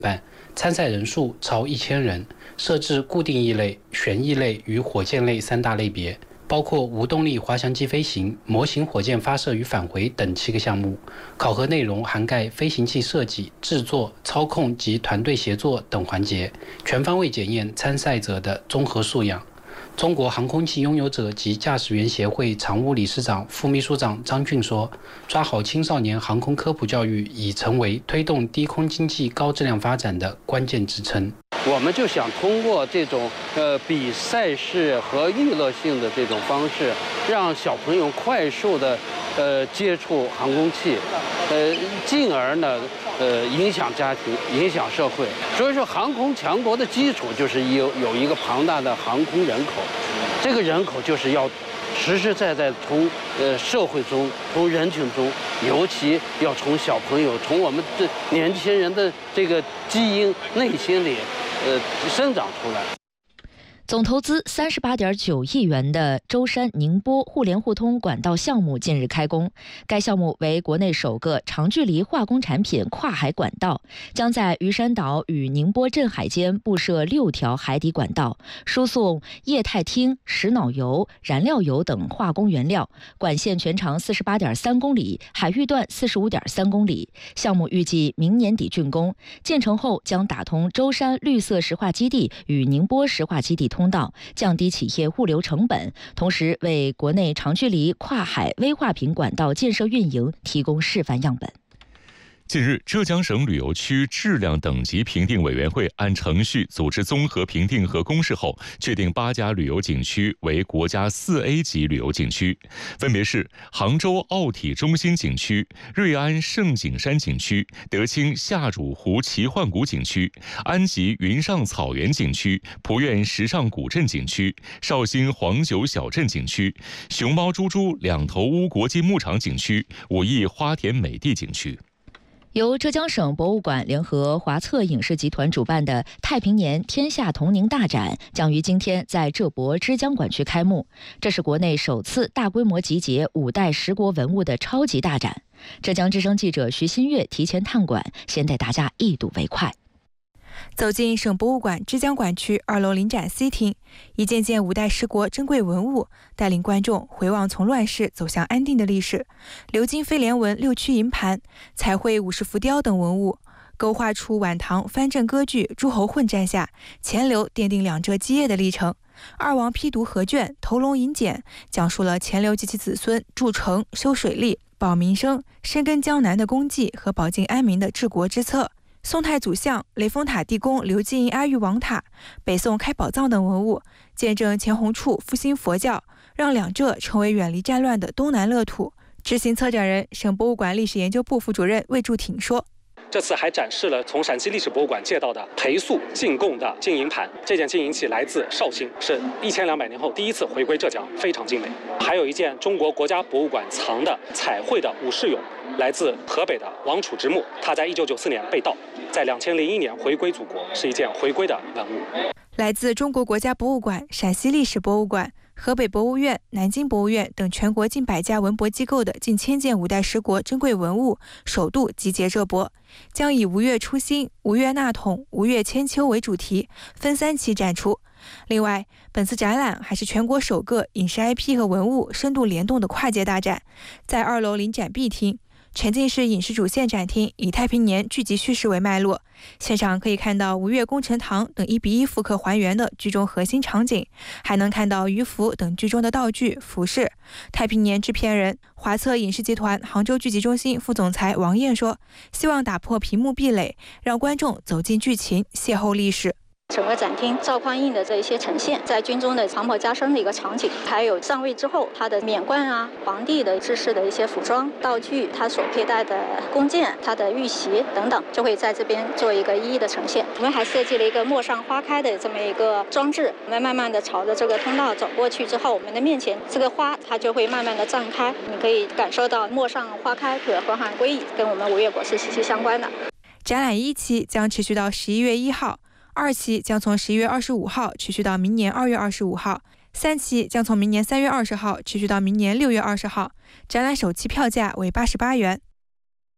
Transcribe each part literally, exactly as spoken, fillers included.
办，参赛人数超一千人，设置固定翼类、旋翼类与火箭类三大类别，包括无动力滑翔机飞行、模型火箭发射与返回等七个项目。考核内容涵盖飞行器设计、制作、操控及团队协作等环节，全方位检验参赛者的综合素养。中国航空器拥有者及驾驶员协会常务理事长、副秘书长张俊说：“抓好青少年航空科普教育已成为推动低空经济高质量发展的关键支撑。 我们就想通过这种呃比赛式和娱乐性的这种方式，让小朋友快速的呃接触航空器，呃，进而呢呃影响家庭、影响社会。所以说，航空强国的基础就是有有一个庞大的航空人口，这个人口就是要实实在在从呃社会中、从人群中，尤其要从小朋友、从我们这年轻人的这个基因、内心里。”呃，生长出来。 总投资三十八点九亿元的舟山宁波互联互通管道项目近日开工。该项目为国内首个长距离化工产品跨海管道，将在鱼山岛与宁波镇海间布设六条海底管道，输送液态氢、石脑油、燃料油等化工原料。管线全长四十八点三公里，海域段四十五点三公里。项目预计明年底竣工，建成后将打通舟山绿色石化基地与宁波石化基地通道，降低企业物流成本，同时为国内长距离跨海危化品管道建设运营提供示范样本。 近日，浙江省旅游区质量等级评定委员会按程序组织综合评定和公示后，确定八家旅游景区为国家四 A 级旅游景区，分别是杭州奥体中心景区、瑞安胜景山景区、德清下渚湖奇幻谷景区、安吉云上草原景区、蒲苑时尚古镇景区、绍兴黄酒小镇景区、熊猫猪猪两头屋国际牧场景区、武义花田美地景区。 由浙江省博物馆联合华策影视集团主办的太平年天下童宁大展将于今天在浙博之江馆区开幕。这是国内首次大规模集结五代十国文物的超级大展。浙江之声记者徐新月提前探馆，先带大家一睹为快。 走进省博物馆之江馆区二楼临展 C 厅，一件件五代十国珍贵文物，带领观众回望从乱世走向安定的历史。鎏金飞廉纹六曲银盘、彩绘武士浮雕等文物，勾画出晚唐藩镇割据诸侯混战下钱镠奠定两浙基业的历程。二王批读合卷、头龙引简，讲述了钱镠及其子孙筑城、修水利、保民生、深耕江南的功绩和保境安民的治国之策。宋太祖像、雷峰塔地宫刘进阿育王塔、北宋开宝藏等文物，见证钱弘处复兴佛教，让两浙成为远离战乱的东南乐土。执行策展人、省博物馆历史研究部副主任魏柱挺说：“ 这次还展示了从陕西历史博物馆借到的裴素进贡的金银盘，这件金银器来自绍兴，是一千两百年后第一次回归浙江，非常精美。还有一件中国国家博物馆藏的彩绘的武士俑，来自河北的王储之墓，他在一九九四年被盗，在两千零一年回归祖国，是一件回归的文物。” 来自中国国家博物馆、陕西历史博物馆、河北博物院、南京博物院等全国近百家文博机构的近千件五代十国珍贵文物首度集结浙博，将以吴越初兴、吴越纳统、吴越千秋为主题，分三期展出。另外，本次展览还是全国首个影视 I P 和文物深度联动的跨界大展，在二楼临展 B 厅。沉浸式影视主线展厅以太平年剧集叙事为脉络，现场可以看到吴越攻城堂等一比一复刻还原的剧中核心场景，还能看到鱼服等剧中的道具服饰。太平年制片人、华策影视集团杭州剧集中心副总裁王燕说：“希望打破屏幕壁垒，让观众走进剧情，邂逅历史。” 整个展厅赵匡胤的这一些呈现，在军中的长袍加身的一个场景，还有上位之后他的冕冠啊，皇帝的制式的一些服装道具，他所佩戴的弓箭，他的玉玺等等，就会在这边做一个一一的呈现。我们还设计了一个陌上花开的这么一个装置，我们慢慢的朝着这个通道走过去之后，我们的面前这个花它就会慢慢的绽开，你可以感受到陌上花开可河汉归矣，跟我们吴越国是息息相关的。 展览一期将持续到十一月一号。二期将从十一月二十五号持续到明年二月二十五号，三期将从明年三月二十号持续到明年六月二十号。展览首期票价为八十八元。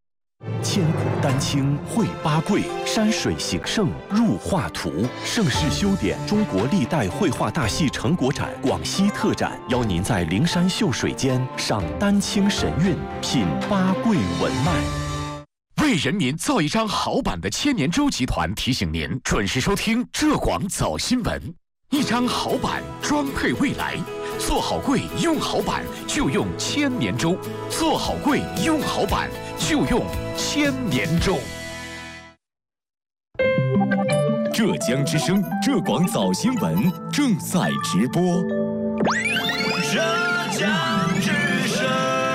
千古丹青绘八桂，山水形胜入画图。盛世修典中国历代绘画大戏成果展广西特展，邀您在灵山秀水间赏丹青神韵，品八桂文脉。 为人民造一张好版的千年舟集团提醒您准时收听浙广早新闻。一张好版装配未来，做好柜用好版就用千年舟，做好柜用好版就用千年舟。 浙江之声浙广早新闻正在直播。 浙江之声。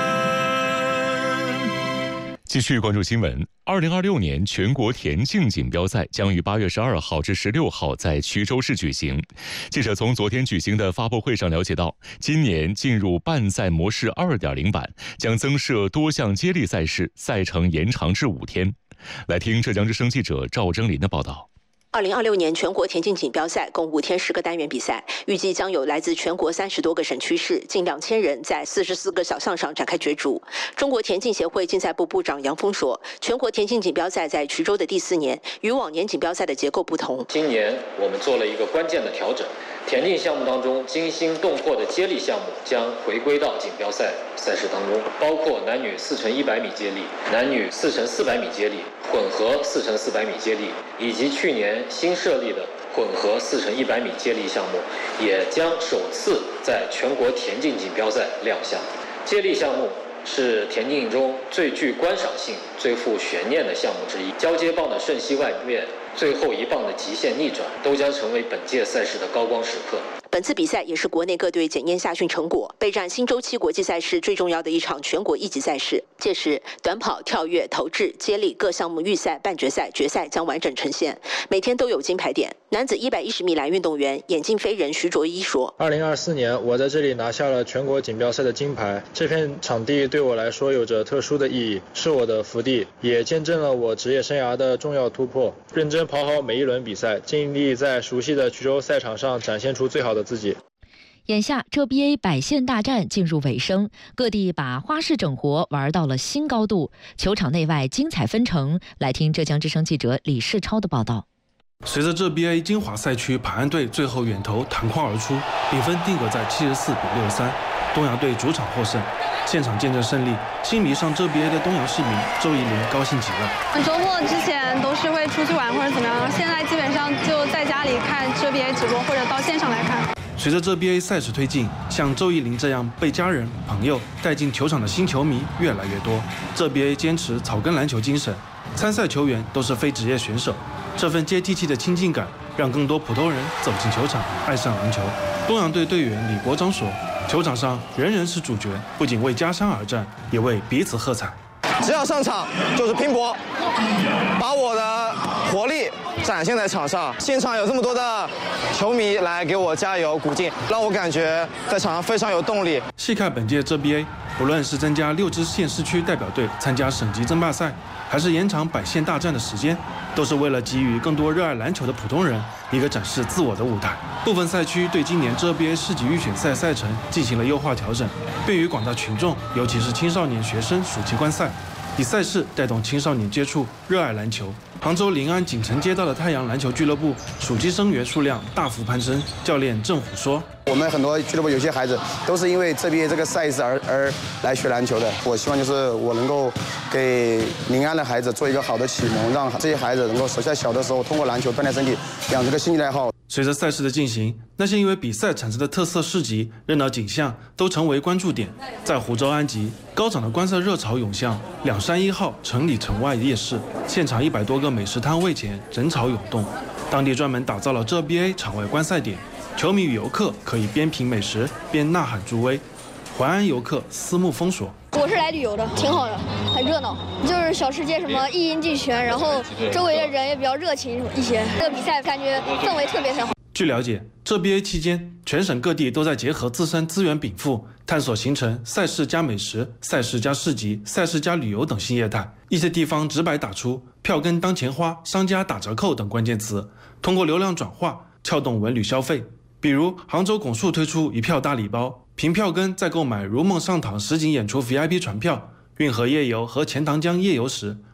继续关注新闻。二零二六年全国田径锦标赛将于八月十二号至十六号在衢州市举行。记者从昨天举行的发布会上了解到，今年进入半赛模式 二点零 版，将增设多项接力赛事，赛程延长至五天。来听浙江之声记者赵征林的报道。 二零二六年全国田径锦标赛共五天十个单元比赛，预计将有来自全国三十多个省区市近两千人在四十四个小项上展开角逐。中国田径协会竞赛部部长杨峰说，全国田径锦标赛在衢州的第四年，与往年锦标赛的结构不同。 今年我们做了一个关键的调整，田径项目当中惊心动魄的接力项目将回归到锦标赛赛事当中，包括男女四乘一百米接力、男女四乘四百米接力、混合四乘四百米接力，以及去年新设立的混合四乘一百米接力项目，也将首次在全国田径锦标赛亮相。接力项目是田径中最具观赏性、最富悬念的项目之一，交接棒的瞬息万变，最后一棒的极限逆转，都将成为本届赛事的高光时刻。 本次比赛也是国内各队检验夏训成果、备战新周期国际赛事最重要的一场全国一级赛事。届时，短跑、跳跃、投掷、接力各项目预赛、半决赛、决赛将完整呈现，每天都有金牌点。男子一百一十米栏运动员眼镜飞人徐卓一说：“ 二零二四年，我在这里拿下了全国锦标赛的金牌，这片场地对我来说有着特殊的意义，是我的福地，也见证了我职业生涯的重要突破。认真跑好每一轮比赛，尽力在熟悉的衢州赛场上展现出最好的自己。” 眼下浙 B A 百县大战进入尾声，各地把花式整活玩到了新高度，球场内外精彩纷呈。来听浙江之声记者李世超的报道。 随着浙 B A 金华赛区排岸队最后远投弹框而出，比分定格在七十四比六十三，东阳队主场获胜。现场见证胜利，新迷上浙 B A 的东阳市民周怡林高兴极了。 周末之前都是会出去玩或者怎么样，现在基本上就在家里看浙 B A 直播或者到现场来看。 随着浙 B A 赛事推进，像周怡林这样被家人、朋友带进球场的新球迷越来越多。浙 B A 坚持草根篮球精神，参赛球员都是非职业选手，这份接地气的亲近感让更多普通人走进球场，爱上篮球。东阳队队员李国章说：“球场上人人是主角，不仅为家乡而战，也为彼此喝彩。 只要上场就是拼搏，把我的活力展现在场上。现场有这么多的球迷来给我加油鼓劲，让我感觉在场上非常有动力。” 细看本届浙 B A， 不论是增加六支县市区代表队参加省级争霸赛，还是延长百县大战的时间，都是为了给予更多热爱篮球的普通人一个展示自我的舞台。部分赛区对今年浙 B A 市级预选赛赛程进行了优化调整，便于广大群众，尤其是青少年学生暑期观赛，以赛事带动青少年接触热爱篮球。杭州临安锦城街道的太阳篮球俱乐部暑期生源数量大幅攀升，教练郑虎说：“ 我们很多俱乐部有些孩子都是因为浙 B A 这个赛事而而来学篮球的。我希望就是我能够给临安的孩子做一个好的启蒙，让这些孩子能够首先小的时候通过篮球锻炼身体，养成个兴趣爱好。” 随着赛事的进行，那些因为比赛产生的特色市集、热闹景象都成为关注点。在湖州安集，高涨的观赛热潮涌向两山一号城里城外夜市，现场一百多个美食摊位前人潮涌动。当地专门打造了浙 B A 场外观赛点，球迷与游客可以边品美食边呐喊助威。淮安游客思慕风说：“ 我是来旅游的，挺好的，很热闹，就是小吃街什么一应俱全，然后周围的人也比较热情一些。这个比赛感觉氛围特别特好。” 据了解，浙 B A 期间，全省各地都在结合自身资源禀赋，探索形成赛事加美食、赛事加市集、赛事加旅游等新业态。一些地方直白打出“票根当钱花”、“商家打折扣”等关键词，通过流量转化撬动文旅消费。比如杭州拱墅推出一票大礼包，凭票根再购买如梦上堂实景演出 V I P 船票，运河夜游和钱塘江夜游时，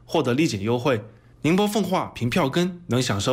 获得立减优惠。宁波奉化凭票根能享受